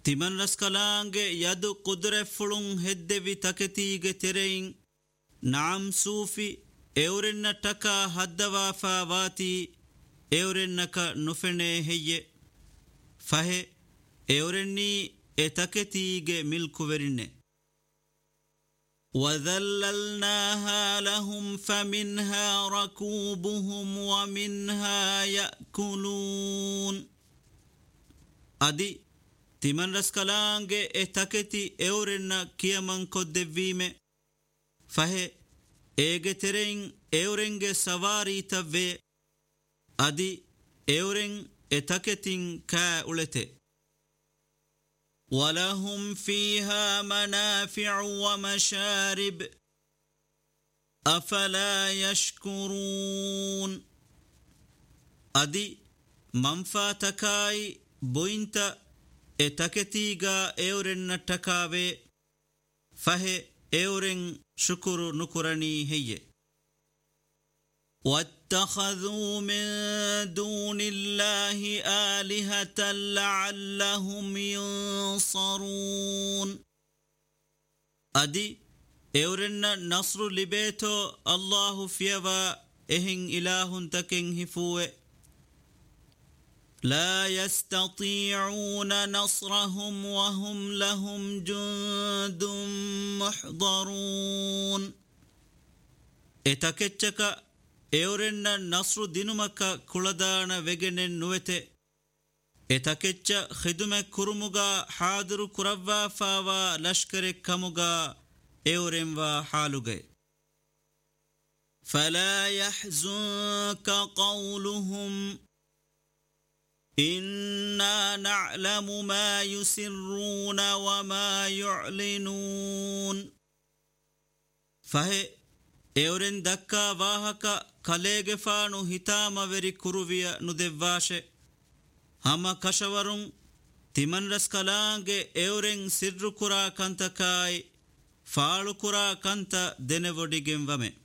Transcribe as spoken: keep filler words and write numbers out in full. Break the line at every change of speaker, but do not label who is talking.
ತಿಮನ್ ರಸ್ಕಲಾಂಗೆ ಯದು ಕುದುರೆಫುಳುಂ ಹೆದ್ದೆವಿ ತಕೆತೀಗೆ ತೆರೆಯಿಂ ನಾಂ ಸೂಫಿ ಎವರೆನ್ನ ಟಕ ಹದ್ದವಾಫಾ ವಾತಿ ಎವರೆನ್ನಕ ನುಫೆನೆ ಹೆಯ್ಯೆ ಫಹೆ ಎವರೆನ್ನೀ ಎ ತಕೆತೀಗೆ ಮಿಲ್ಕುವೆರಿನ್ನೆ وَذَلَّلْنَاهَا لَهُمْ فَمِنْهَا رَكُوبُهُمْ وَمِنْهَا يَأْكُلُونَ ಅದಿ ತಿಮನ್ ರಸ್ಕಲಾಂಗೆ ಎ ತಕೆತಿ ಎವರೆನ್ನ ಕಿಯಮನ್ ಕೊದ್ದೆವ್ವೀಮೆ ಫಹೆ ಏಗೆ ತೆರೆಯಿಂ ಎವರೆಂಗೆ ಸವಾರೀತವ್ವೆ ಅದಿ ಎವರೆಂ ಎ ತಕೆತಿಂ ಕಾ ಉಳೆತೆ وَلَهُمْ فِيهَا مَنَافِعُ وَمَشَارِبُ أَفَلَا يَشْكُرُونَ ಅದಿ ಮಂಫಾತಕಾಯಿ ಬೊಯಿಂತ ಎ ತಕೆತೀಗಾ ಎವರೆನ್ನ ಟಕಾವೆ ಫಹೆ ಎವರೆಂ ಶುಕುರು ನುಕುರಣಿ ಹೆಯ್ಯೆ وَاتَّخَذُوا مِن دُونِ اللَّهِ آلِهَةً لَعَلَّهُمْ يُنصَرُونَ ಅದಿ ಎವರೆನ್ನ ನಸ್ರು ಲಿಬೇತೋ ಅಲ್ಲಾಹು ಫಿಯವಾ ಎಹಿಂ ಇಲಾಹುನ್ ತಕೆಂ ಹಿಫುವೆ لا يستطيعون نصرهم وهم لهم جند محضرون ಎತಕೆಚ್ಚಕ ಎವರೆನ್ನ ನಸ್ರು ದಿನುಮಕ ಕುಳದಾಣ ವೆಗೆನೆನ್ ನುವೆತೆ ಎತಕೆಚ್ಚ ಖಿದುಮೆ ಕುರುಮುಗ ಹಾದಿರು ಕುರವ್ವಾ ಫಾವಾ ಲಷ್ಕರೆ ಕಮುಗ ಎವರೆಂವಾ ಹಾಲುಗೆ فلا يحزنك قولهم إنا نعلم ما يسرون وما يعلنون فهي ಎವರೆನ್ ದಕ್ಕಾ ವಾಹಕ ಕಲೆಗೆ ಫಾಣು ಹಿತಾಮವೆರಿ ಕುರುವಿಯ ನುದೆವ್ವಾಶೆ ಹಮ ಕಶವರುಂ ತಿಮನ್ ರಸ್ಕಲಾಂಗೆ ಎವರೆನ್ ಸಿರ್ರು ಕುರಾ ಕಂತಕಾಯಿ ಫಾಳು ಕುರಾ ಕಂತ ದೆನೆವೊಡಿಗೆಂ ವಮೆ